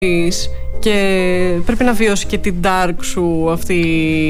και πρέπει να βιώσει και την dark σου αυτή.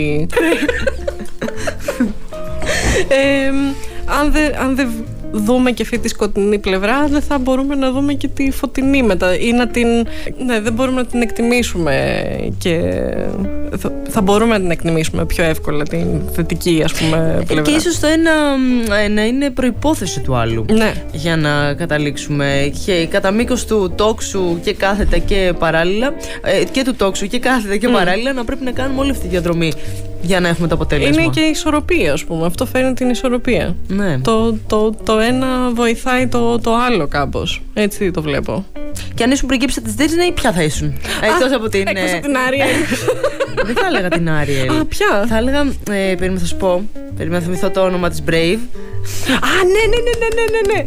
Αν δεν δούμε και αυτή τη σκοτεινή πλευρά, δεν θα μπορούμε να δούμε και τη φωτεινή μετά ή δεν μπορούμε να την εκτιμήσουμε και θα μπορούμε να την εκτιμήσουμε πιο εύκολα την θετική, ας πούμε, πλευρά. Και ίσως το ένα να είναι προϋπόθεση του άλλου, ναι, για να καταλήξουμε και κατά μήκος του τόξου και κάθετα και παράλληλα και του τόξου και κάθετα και παράλληλα να πρέπει να κάνουμε όλη αυτή τη διαδρομή για να έχουμε το αποτέλεσμα. Είναι και η ισορροπία, ας πούμε. Αυτό φέρνει την ισορροπία. Ναι. Το ένα βοηθάει το άλλο κάπως. Έτσι το βλέπω. Και αν ήσουν πριγκίπισσα της Disney, ποια θα ήσουν? Εκτός από την Άριελ. Δεν θα έλεγα την Άριελ. Ποια? Θα έλεγα, περίμενα θα σου πω, περίμενα να θυμηθώ το όνομα της Brave. Ναι.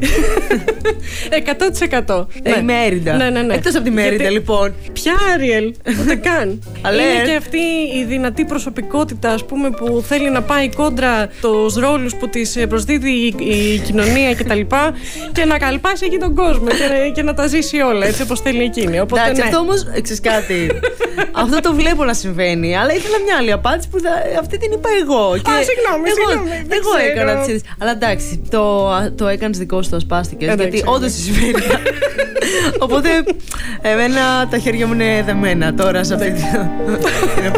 100%. Η Μέριντα. Ναι. Εκτός από τη Μέριντα, λοιπόν. Ποια Άριελ? Ούτε καν. Είναι και αυτή η δυνατή προσωπικότητα, ας πούμε, που θέλει να πάει κόντρα τους ρόλους που της προσδίδει η κοινωνία κτλ. Και να καλπάσει εκεί τον κόσμο και να τα ζήσει όλα έτσι όπως θέλει εκείνη. Εντάξει, αυτό όμως, ξέρεις κάτι, αυτό το βλέπω να συμβαίνει, αλλά ήθελα μια άλλη απάντηση που αυτή την είπα εγώ. Συγγνώμη. Εγώ έκανα τις είδες. Αλλά εντάξει, το έκανες δικό σου, το ασπάστηκες, γιατί όντως συμβαίνει. Οπότε εμένα τα χέρια μου είναι δεμένα τώρα σε αυτή την